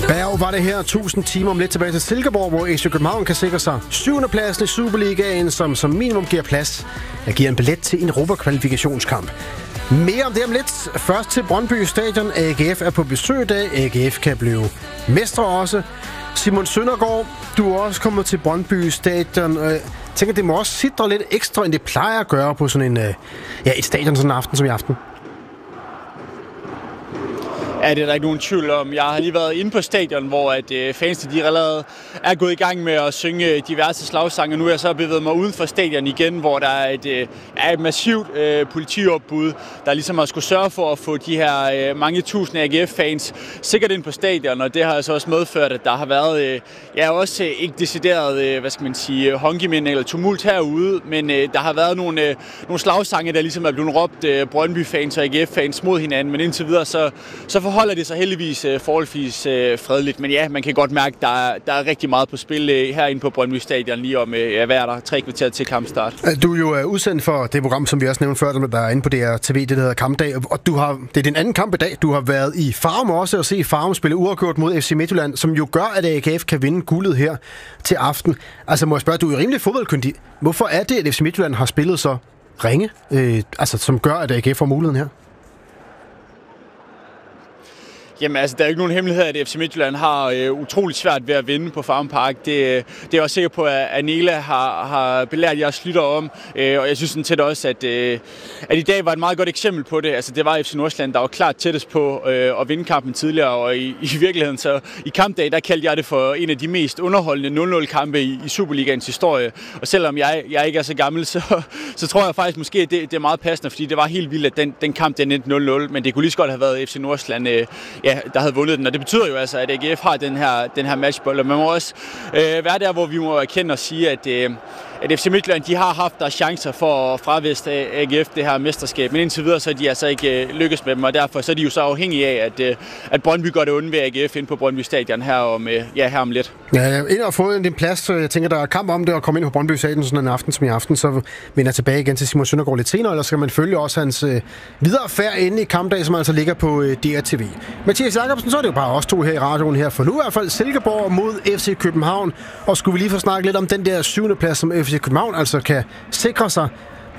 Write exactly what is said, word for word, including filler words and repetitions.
Berg var det her tusind timer om lidt tilbage til Silkeborg, hvor F C København kan sikre sig syvende pladsen i Superligaen, som som minimum giver plads. Der giver en billet til en Europa-kvalifikationskamp. Mere om det om lidt. Først til Brøndby Stadion. A G F er på besøg i dag. A G F kan blive mestre også. Simon Søndergaard, du er også kommet til Brøndby Stadion. Jeg tænker, det må også sidde lidt ekstra, end det plejer at gøre på sådan en, ja, et stadion sådan en aften som i aften. Ja, det er der ikke nogen tvivl om. Jeg har lige været inde på stadion, hvor at, øh, fansene de allerede er gået i gang med at synge diverse slagsange. Nu er jeg så bevæget mig uden for stadion igen, hvor der er et, øh, er et massivt øh, politiopbud, der ligesom har skulle sørge for at få de her øh, mange tusind A G F-fans sikkert ind på stadion. Og det har altså også medført, at der har været øh, ja, også øh, ikke decideret, øh, hvad skal man sige, honky-mænd eller tumult herude, men øh, der har været nogle, øh, nogle slagsange, der ligesom er blevet råbt øh, Brøndby-fans og A G F-fans mod hinanden, men indtil videre så, så holder det sig heldigvis uh, forholdsvis uh, fredeligt, men ja, man kan godt mærke, at der er, der er rigtig meget på spil uh, herinde på Brøndby Stadion lige om uh, hvad er der, tre kvarter til kampstart. Du er jo uh, udsendt for det program, som vi også nævnte før, der er inde på D R T V, det der hedder Kampdag, og du har, det er din anden kamp i dag. Du har været i Farum også og se Farum spille uafgjort mod F C Midtjylland, som jo gør, at A G F kan vinde guldet her til aften. Altså må jeg spørge, du er jo rimelig fodboldkyndig. Hvorfor er det, at F C Midtjylland har spillet så ringe, øh, altså som gør, at A G F får muligheden her? Jamen altså, der er ikke nogen hemmelighed, at F C Midtjylland har øh, utroligt svært ved at vinde på Farum Park. Det, det er jeg også sikker på, at Anela har, har belært jeres lytter om. Øh, og jeg synes sådan set også, at, øh, at i dag var et meget godt eksempel på det. Altså, det var F C Nordsjælland, der var klart tættest på øh, at vinde kampen tidligere. Og i, i virkeligheden, så i kampdag, der kaldte jeg det for en af de mest underholdende nul nul-kampe i, i Superligaens historie. Og selvom jeg, jeg ikke er så gammel, så, så tror jeg faktisk måske, at det, det er meget passende, fordi det var helt vildt, at den, den kamp, den endte nul nul. Men det kunne lige så godt have været F C Nordsjælland, øh, ja, der havde vundet den, og det betyder jo altså, at A G F har den her, den her matchbold, og man må også øh, være der, hvor vi må erkende og sige, at, øh, at F C Midtjylland, de har haft der chancer for at fraviste A G F det her mesterskab, men indtil videre, så er de altså ikke øh, lykkes med dem, og derfor så er de jo så afhængige af, at, øh, at Brøndby gør det onde ved A G F ind på Brøndby Stadion her om, øh, ja, her om lidt. Ja, ind og få en plads, så jeg tænker, der er kamp om det at komme ind på Brøndby Stadion sådan en aften som i aften, så vender jeg tilbage igen til Simon Søndergaard lidt senere, eller skal man følge også hans øh, videre færd inde i kampdag, som altså ligger på øh, D R T V. Mathias Jacobsen, så er det jo bare os to her i radioen her, for nu i hvert fald Silkeborg mod F C København, og skulle vi lige få snakket lidt om den der syvende plads, som F C København altså kan sikre sig